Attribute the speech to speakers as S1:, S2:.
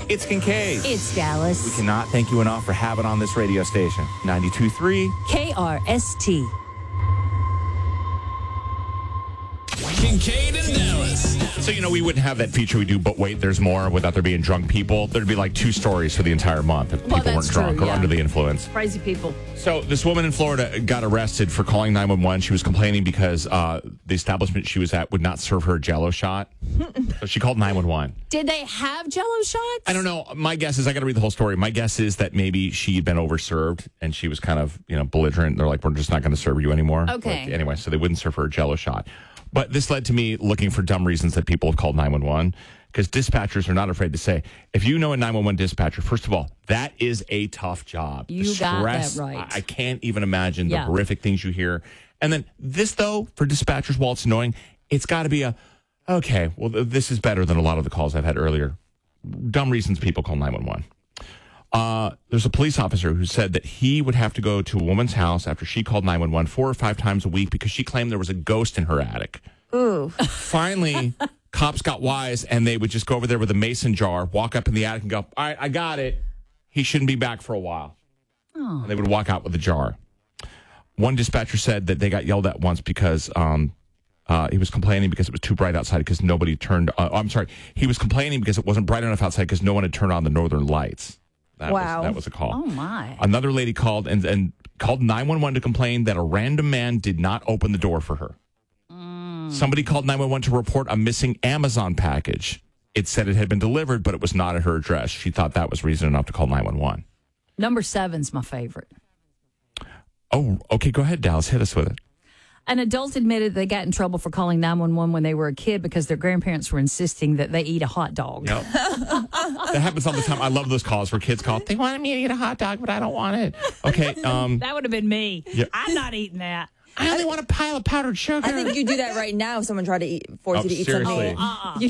S1: It's Kincaid.
S2: It's Dallas.
S1: We cannot thank you enough for having on this radio station. 92.3
S2: KRST.
S3: Kincaid and Dallas.
S1: So, we wouldn't have that feature we do, but wait, there's more, without there being drunk people. There'd be like 2 stories for the entire month if people weren't drunk or under the influence.
S2: Crazy people.
S1: So this woman in Florida got arrested for calling 911. She was complaining because the establishment she was at would not serve her a Jell-O shot. So she called 911.
S2: Did they have Jell-O shots?
S1: I don't know. My guess is, I got to read the whole story. My guess is that maybe she'd been overserved and she was kind of, belligerent. They're like, we're just not going to serve you anymore.
S2: Okay.
S1: Anyway, so they wouldn't serve her a Jell-O shot. But this led to me looking for dumb reasons that people have called 911, because dispatchers are not afraid to say, if you know a 911 dispatcher, first of all, that is a tough job.
S2: You got that right.
S1: I can't even imagine the horrific things you hear. And then this, though, for dispatchers, while it's annoying, it's got to be okay, well, this is better than a lot of the calls I've had earlier. Dumb reasons people call 911. There's a police officer who said that he would have to go to a woman's house after she called 911 4 or 5 times a week because she claimed there was a ghost in her attic.
S4: Ooh.
S1: Finally, cops got wise, and they would just go over there with a mason jar, walk up in the attic and go, all right, I got it. He shouldn't be back for a while. Oh. And they would walk out with the jar. One dispatcher said that they got yelled at once because he was complaining because it was too bright outside because nobody turned he was complaining because it wasn't bright enough outside because no one had turned on the northern lights. That was a call.
S2: Oh, my.
S1: Another lady called and called 911 to complain that a random man did not open the door for her. Somebody called 911 to report a missing Amazon package. It said it had been delivered, but it was not at her address. She thought that was reason enough to call 911.
S2: Number 7's my favorite.
S1: Oh, okay. Go ahead, Dallas. Hit us with it.
S2: An adult admitted they got in trouble for calling 911 when they were a kid because their grandparents were insisting that they eat a hot dog.
S1: Yep. That happens all the time. I love those calls where kids call. They wanted me to eat a hot dog, but I don't want it. Okay.
S2: That would have been me.
S1: Yeah.
S2: I'm not eating that.
S1: I only want a pile of powdered sugar.
S4: I think you do that right now if someone tried to force you to eat
S1: seriously.
S4: something.